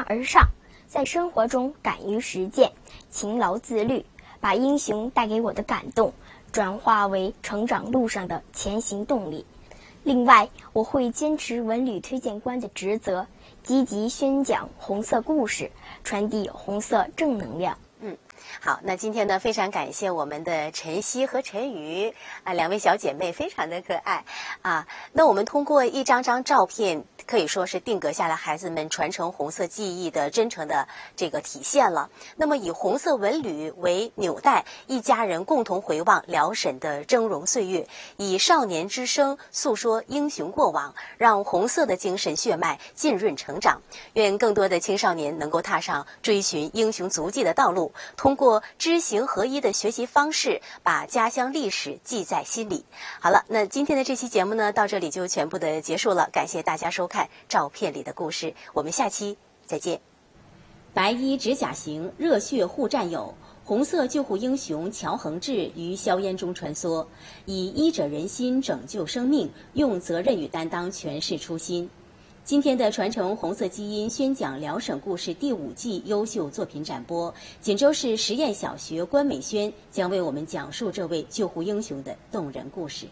而上，在生活中敢于实践，勤劳自律，把英雄带给我的感动转化为成长路上的前行动力。另外，我会坚持文旅推荐官的职责，积极宣讲红色故事，传递红色正能量。 好，那今天呢，非常感谢我们的晨曦和晨宇两位小姐妹，非常的可爱那我们通过一张张照片，可以说是定格下来孩子们传承红色记忆的真诚的这个体现了。那么以红色文旅为纽带，一家人共同回望辽沈的峥嵘岁月，以少年之声诉说英雄过往，让红色的精神血脉浸润成长。愿更多的青少年能够踏上追寻英雄足迹的道路，通过知行合一的学习方式，把家乡历史记在心里。好了，那今天的这期节目呢，到这里就全部的结束了。感谢大家收看《照片里的故事》，我们下期再见。白衣执甲行，热血护战友。红色救护英雄乔恒志于硝烟中穿梭，以医者仁心拯救生命，用责任与担当诠释初心。今天的传承红色基因宣讲辽沈故事第5季优秀作品展播，锦州市实验小学关美轩将为我们讲述这位救护英雄的动人故事。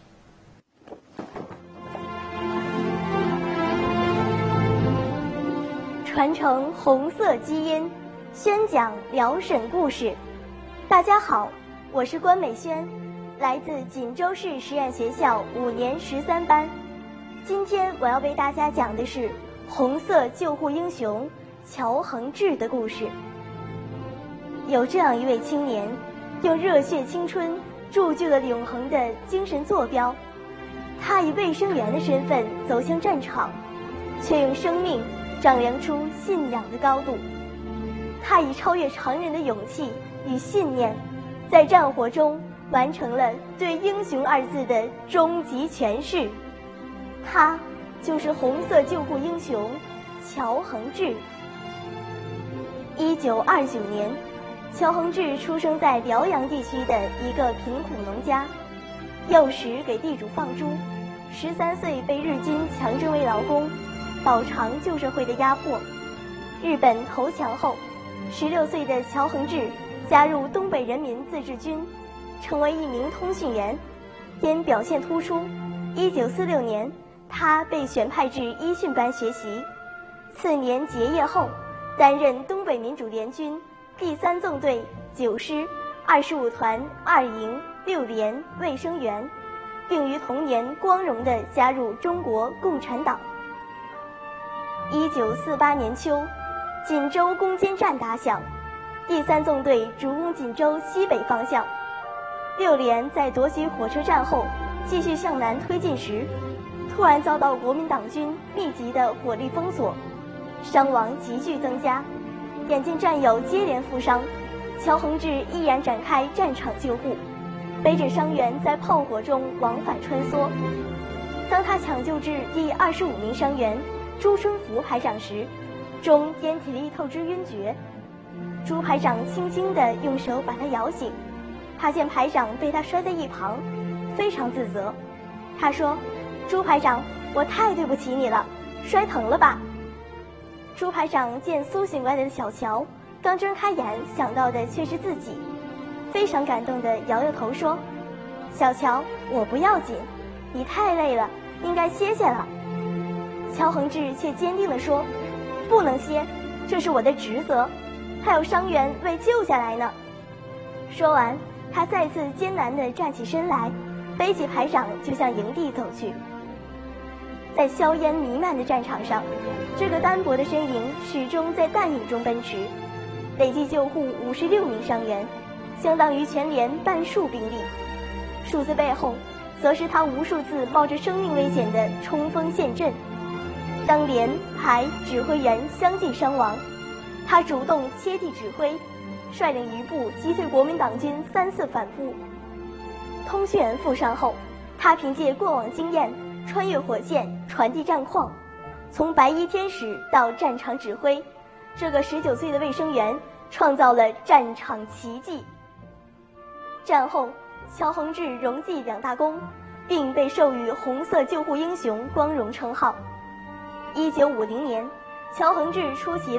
传承红色基因，宣讲辽沈故事。大家好，我是关美轩，来自锦州市实验学校5年13班。今天我要为大家讲的是红色救护英雄乔恒志的故事。有这样一位青年，用热血青春铸就了永恒的精神坐标。他以卫生员的身份走向战场，却用生命丈量出信仰的高度。他以超越常人的勇气与信念，在战火中完成了对英雄2字的终极诠释。他就是红色救护英雄乔恒志。1929年，乔恒志出生在辽阳地区的一个贫苦农家，幼时给地主放猪，13岁被日军强征为劳工，饱尝旧社会的压迫。日本投降后，16岁的乔恒志加入东北人民自治军，成为一名通讯员。因表现突出，1946年他被选派至一训班学习。次年结业后，担任东北民主联军第3纵队9师25团2营6连卫生员，并于同年光荣地加入中国共产党。1948年秋，锦州攻坚战打响，第3纵队主攻锦州西北方向。6连在夺取火车站后，继续向南推进时，突然遭到国民党军密集的火力封锁，伤亡急剧增加。眼见战友接连负伤，乔恒志毅然展开战场救护，背着伤员在炮火中往返穿梭。当他抢救至第25名伤员朱春福排长时，中烟体力透支晕厥。朱排长轻轻地用手把他摇醒，他见排长被他摔在一旁，非常自责。他说：“朱排长，我太对不起你了，摔疼了吧？”朱排长见苏醒过来的小乔，刚睁开眼想到的却是自己，非常感动地摇摇头说：“小乔，我不要紧，你太累了，应该歇歇了。”乔恒志却坚定地说：“不能歇，这是我的职责，还有伤员未救下来呢。”说完，他再次艰难地站起身来，背起排长就向营地走去。在硝烟弥漫的战场上，这个单薄的身影始终在弹雨中奔驰，累计救护56名伤员，相当于全连半数兵力。数字背后，则是他无数次冒着生命危险的冲锋陷阵。当连、排、指挥员相继伤亡，他主动切地指挥，率领余部击退国民党军3次反扑。通讯员负伤后，他凭借过往经验，穿越火线，传递战况，从白衣天使到战场指挥，这个19岁的卫生员创造了战场奇迹。战后，乔恒志荣记2大功，并被授予红色救护英雄光荣称号。1950年，乔恒志出席